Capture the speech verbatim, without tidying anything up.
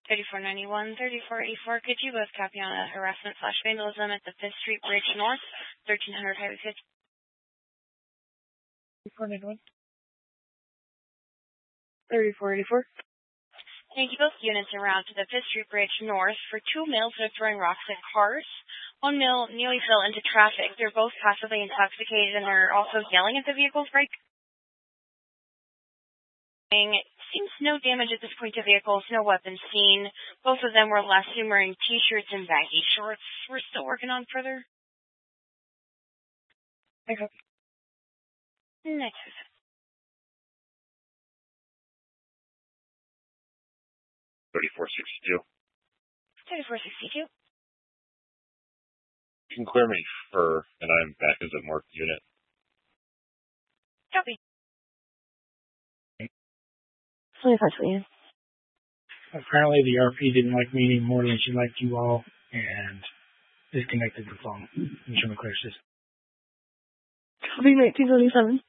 thirty-four ninety-one, thirty-four eighty-four. Could you both copy on a harassment slash vandalism at the fifth Street Bridge North, thirteen hundred Highway fifty? thirty-four ninety-one. thirty-four eighty-four. Thank you. Both units en route to the fifth Street Bridge North for two males that are throwing rocks at cars. One male nearly fell into traffic. They're both possibly intoxicated and they're also yelling at the vehicle's brake. Seems no damage at this point to vehicles, no weapons seen. Both of them were last seen wearing t-shirts and baggy shorts. We're still working on further. Okay. Next. thirty-four sixty-two. thirty-four sixty-two. You can clear me for, and I'm back as a marked unit. Copy. twenty-five twenty. Apparently the R P didn't like me any more than she liked you all, and disconnected the phone. I'm sure clear system. Copy nineteen twenty-seven.